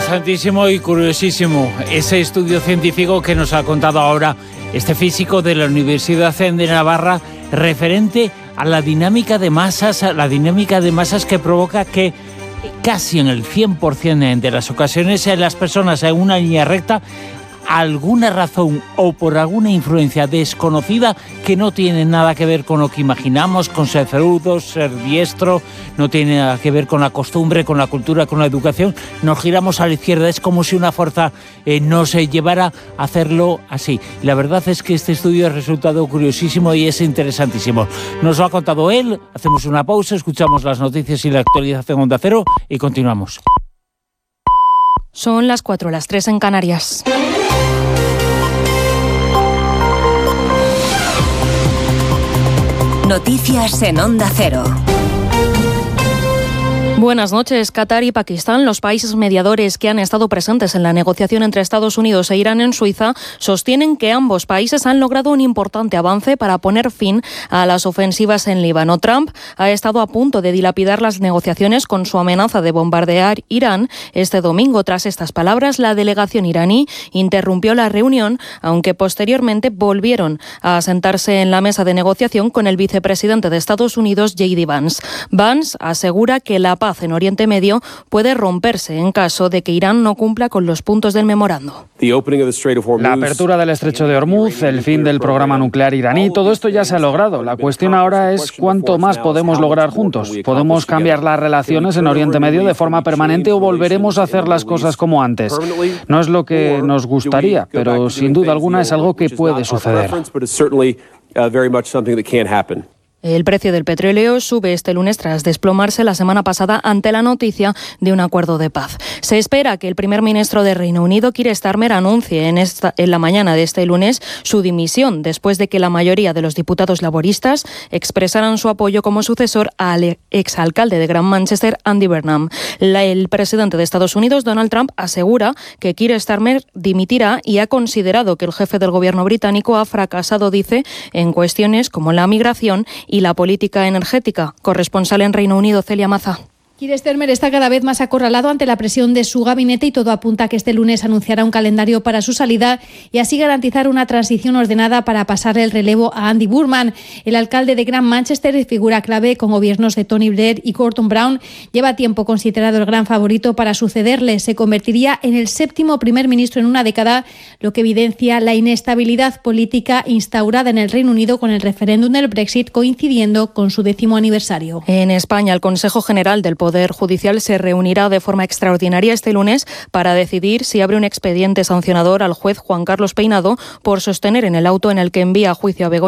Interesantísimo y curiosísimo ese estudio científico que nos ha contado ahora este físico de la Universidad de Navarra referente a la dinámica de masas que provoca que casi en el 100% de las ocasiones las personas en una línea recta, alguna razón o por alguna influencia desconocida que no tiene nada que ver con lo que imaginamos, con ser zurdo, ser diestro, no tiene nada que ver con la costumbre, con la cultura, con la educación, nos giramos a la izquierda. Es como si una fuerza nos llevara a hacerlo así. La verdad es que este estudio ha resultado curiosísimo y es interesantísimo. Nos lo ha contado él, hacemos una pausa, escuchamos las noticias y la actualización Onda Cero y continuamos. Son las 4, las 3 en Canarias. Noticias en Onda Cero. Buenas noches. Qatar y Pakistán, los países mediadores que han estado presentes en la negociación entre Estados Unidos e Irán en Suiza, sostienen que ambos países han logrado un importante avance para poner fin a las ofensivas en Líbano. Trump ha estado a punto de dilapidar las negociaciones con su amenaza de bombardear Irán. Este domingo, tras estas palabras, la delegación iraní interrumpió la reunión, aunque posteriormente volvieron a sentarse en la mesa de negociación con el vicepresidente de Estados Unidos, J.D. Vance. Vance asegura que la paz en Oriente Medio puede romperse en caso de que Irán no cumpla con los puntos del memorando. La apertura del estrecho de Hormuz, el fin del programa nuclear iraní, todo esto ya se ha logrado. La cuestión ahora es cuánto más podemos lograr juntos. ¿Podemos cambiar las relaciones en Oriente Medio de forma permanente o volveremos a hacer las cosas como antes? No es lo que nos gustaría, pero sin duda alguna es algo que puede suceder. El precio del petróleo sube este lunes tras desplomarse la semana pasada ante la noticia de un acuerdo de paz. Se espera que el primer ministro de Reino Unido, Keir Starmer, anuncie en la mañana de este lunes su dimisión después de que la mayoría de los diputados laboristas expresaran su apoyo como sucesor al exalcalde de Gran Manchester, Andy Burnham. El presidente de Estados Unidos, Donald Trump, asegura que Keir Starmer dimitirá y ha considerado que el jefe del gobierno británico ha fracasado, dice, en cuestiones como la migración y la política energética. Corresponsal en Reino Unido, Celia Maza. Keir Starmer está cada vez más acorralado ante la presión de su gabinete y todo apunta a que este lunes anunciará un calendario para su salida y así garantizar una transición ordenada para pasar el relevo a Andy Burnham. El alcalde de Gran Manchester, figura clave con gobiernos de Tony Blair y Gordon Brown, lleva tiempo considerado el gran favorito para sucederle. Se convertiría en el 7º primer ministro en una década, lo que evidencia la inestabilidad política instaurada en el Reino Unido con el referéndum del Brexit coincidiendo con su 10º aniversario. En España, el Consejo General del Poder Judicial se reunirá de forma extraordinaria este lunes para decidir si abre un expediente sancionador al juez Juan Carlos Peinado por sostener en el auto en el que envía a juicio a Begoña